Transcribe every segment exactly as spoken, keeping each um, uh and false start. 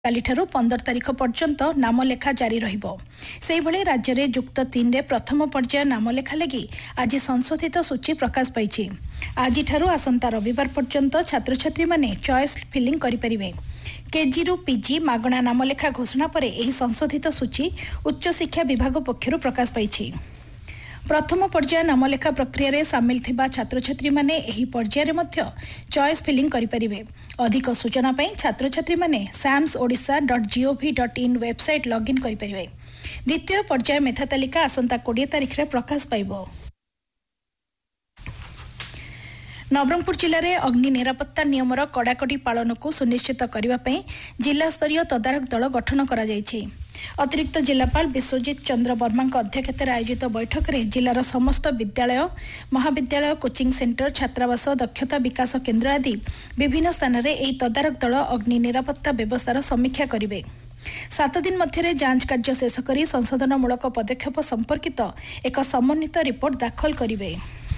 कालिठारू पंदर तारीख पर्यंत नामलेखा जारी रहिबो। सेहिभଳି राज्य जुक्त तीन रे प्रथम पर्याय नामलेखा लगी आज संशोधित सूची प्रकाश पाइछि। आज आसंता रविवार पर्यंत छात्र छात्री माने चॉइस फिलिंग करि परिबे। केजी रु पीजी मागणा नामलेखा घोषणा पर एही संशोधित सूची उच्च शिक्षा विभाग पक्षरु प्रकाश पाइछि। प्रथम पर्याय नामलेखा प्रक्रिया रे सामिल थिबा छात्र छात्री माने एही पर्याय रे मध्य चॉइस फिलिंग करि परिबे। अधिक सूचना पई छात्र छात्री माने Sam's Odisha dot gov dot in website login करि परिबे। द्वितीय पर्याय मेधा तालिका आसंता बीस तारिख रे प्रकाश पाइबो। नवरंगपुर जिले में अग्नि निरापत्ता नियमर कड़ाकड़ी पालन को सुनिश्चित करने जिला स्तरीय तदारख दल गठन करा जायछि। अतिरिक्त जिलापाल विश्वजित चंद्र वर्मा अध्यक्षतार आयोजित बैठक में जिलार समस्त विद्यालय महाविद्यालय कोचिंग सेंटर छात्रावास दक्षता विकास केन्द्र आदि विभिन्न स्थान में यह तदारख दल अग्नि निरापत्ता व्यवस्थार समीक्षा करेंगे। सात दिन मध्य जांच कार्य शेष कर संशोधनमूलक पदक्षेप संपर्कित एक समन्वित रिपोर्ट दाखल करेंगे।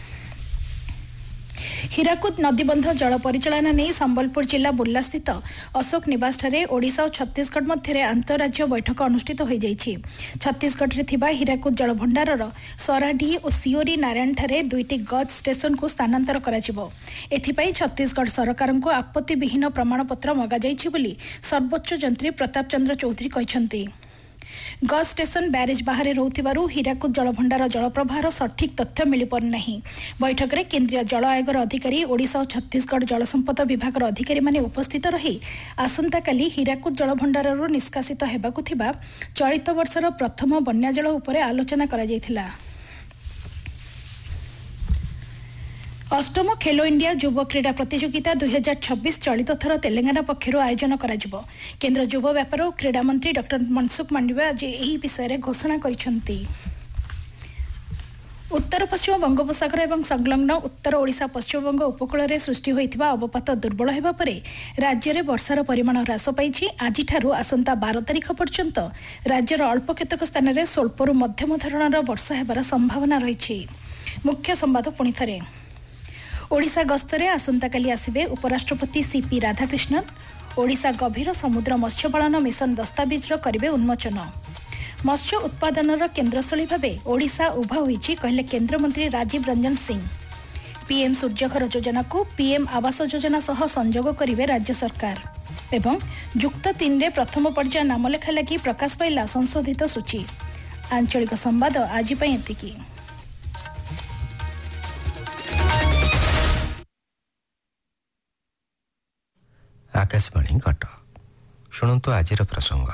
हीराकुद नदीबंध जल परिचालना नहीं संबलपुर जिला बुर्ला स्थित अशोक निवास ठारे ओडिशा और छत्तीसगढ़ मध्य अंतरराज्य बैठक अनुष्ठित हो जाइछि। छत्तीसगढ़ रे थिबा हीराकुद जल भंडारर सराढी और सियोरी नारायण ठारे दुईटी गज स्टेशन को स्थानांतर कराजिबो। एथिपाई छत्तीसगढ़ सरकार को आपत्ति विहीन प्रमाणपत्र मगा जाइछि बोली सर्वोच्च जंत्री प्रताप चंद्र चौधरी कहिसंती। गज स्टेशन ब्यारेज बाहर रोथिबारु हीराकुद जलभंडार जलप्रवाहर सठिक तथ्य मिल पार नहीं। बैठक में केंद्रीय जल आयोगर अधिकारी ओडिशा और छत्तीसगढ़ जलसंपद विभाग अधिकारी माने उपस्थित रही आसंता काली हीराकुद जलभंडारରୁ निष्कासित हेबाकु थिबा चलित वर्षर प्रथम बन्या जल उपरे आलोचना करा जायथिला। अष्टम खेलो इंडिया युव क्रीड़ा प्रतियोगिता दुई हजार छब्बीस चलित थर तेलंगाना पक्षर आयोजन करा। केंद्र युव व्यापार और क्रीड़ा मंत्री डॉक्टर मनसुख मांडविया आज यही विषय में घोषणा करिसेंती। उत्तर पश्चिम बंगोपसागर एवं संलग्न उत्तर ओडिशा पश्चिमबंग उपकूल में सृष्टि होइथिबा अवपात दुर्बल हेबा परे राज्य में वर्षार परिमाण ह्रास पाइछि। आज ठारू आसंता बारह तारीख पर्यंत राज्यर अल्प केतक स्थान में स्वल्परू मध्यम धरणर वर्षा हेबार संभावना रहिछि। मुख्य संवाद पुणी थरे। ओडिशा गस्तरे आसंता काली आसिबे उपराष्ट्रपति सीपी राधाकृष्णन। ओडिशा गभीर समुद्र मत्स्यपालन मिशन दस्तावेजर करिबे उन्मोचन। मत्स्य उत्पादनर केन्द्रस्थली भावे ओडिशा उभा होइछि कहले केन्द्रमंत्री राजीव रंजन सिंह। पीएम सूर्यघर योजना को पीएम आवास योजना सह संजोग करिबे राज्य सरकार। एवं युक्त तीन रे प्रथम पर्याय नामलेखा लगी प्रकाश पाइला संशोधित सूची। आंचलिक संवाद आज पई एतिकी। आकाशवाणी कटक शुणु आज प्रसंग।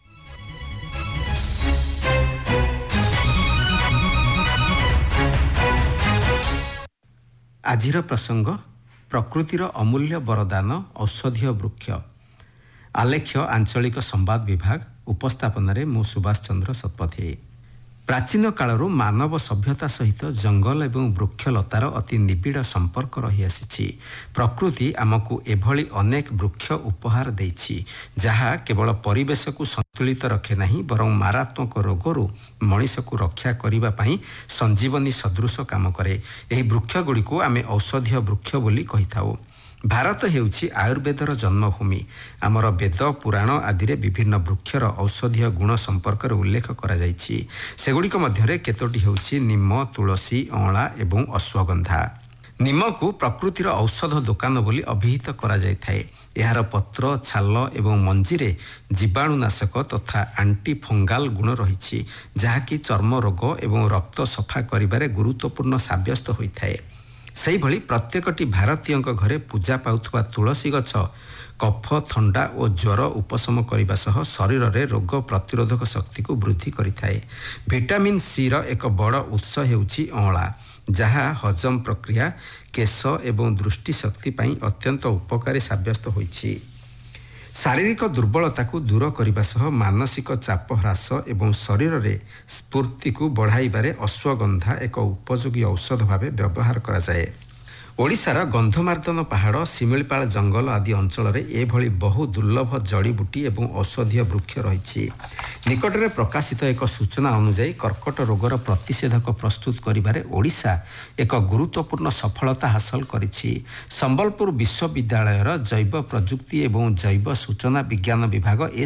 आज प्रसंग प्रकृतिर अमूल्य वरदान औषधीय वृक्ष। आलेख्य आंचलिक संवाद विभाग उपस्थापन रे मु सुभाष चंद्र शतपथी। प्राचीन कालरू मानव सभ्यता सहित जंगल एवं वृक्षलतार अति निबिड़ संपर्क रही आसी। प्रकृति आमको एभली अनेक वृक्ष उपहार देछि जहा केवल परिवेश को संतुलित रखे नहीं बरं मारात्मक रोगरू मनीष को रक्षा करने पाई संजीवनी सदृश काम करे। एही वृक्ष गुड़ी को आमे औषधीय वृक्ष बोली कहि थाउ। भारत हेउछि आयुर्वेदर जन्मभूमि। आमर वेद पुराण आदि विभिन्न वृक्षर औषधीय गुण संपर्क उल्लेख करा जाइछि। सेगुड़िक मध्यरे केतोटी हेउछि निम, तुलसी, अँला एवं अश्वगंधा। निम को प्रकृतिर औषध दुकान बोली अभिहित करा जाय थाए। यार पत्र, छाल एवं मंजीरे जीवाणुनाशक तथा आंटी फंगाल गुण रहिछि जहाँकि चर्म रोग एवं रक्त सफा करिबारे गुरुत्वपूर्ण साब्यस्त होइथाए। सेही भली प्रत्येकटी भारतीय घरे पूजा पाउथुवा तुलसी गछ कफ, थंडा और ज्वर उपशम करने सह शरीर में रोग प्रतिरोधक शक्ति को वृद्धि करिथाए। विटामिन सी रो एक बड़ उत्स हेउछि अँला जहाँ हजम प्रक्रिया, केश एवं दृष्टि शक्ति पाई अत्यंत उपकारी साब्यस्त होइछि। शारीरिक दुर्बलता को दूर करने सह मानसिक चाप ह्रास एवं शरीर में स्फूर्ति को बढ़ाइबारे अश्वगंधा एक उपयोगी औषध भाव व्यवहार करा जाए। ଓଡ଼ିଶାର ଗନ୍ଧମାର୍ଦ୍ଦନ ପାହାଡ଼, ଶିମିଳିପାଳ ଜଙ୍ଗଲ ଆଦି ଅଞ୍ଚଳରେ ଏଭଳି ବହୁ ଦୁର୍ଲଭ ଜଡ଼ିବୁଟି ଏବଂ ଔଷଧୀୟ ବୃକ୍ଷ ରହିଛି। ନିକଟରେ ପ୍ରକାଶିତ ଏକ ସୂଚନା ଅନୁଯାୟୀ କର୍କଟ ରୋଗର ପ୍ରତିଷେଧକ ପ୍ରସ୍ତୁତ କରିବାରେ ଓଡ଼ିଶା ଏକ ଗୁରୁତ୍ୱପୂର୍ଣ୍ଣ ସଫଳତା ହାସଲ କରିଛି। ସମ୍ବଲପୁର ବିଶ୍ୱବିଦ୍ୟାଳୟର ଜୈବ ପ୍ରଯୁକ୍ତି ଏବଂ ଜୈବ ସୂଚନା ବିଜ୍ଞାନ ବିଭାଗ ଏ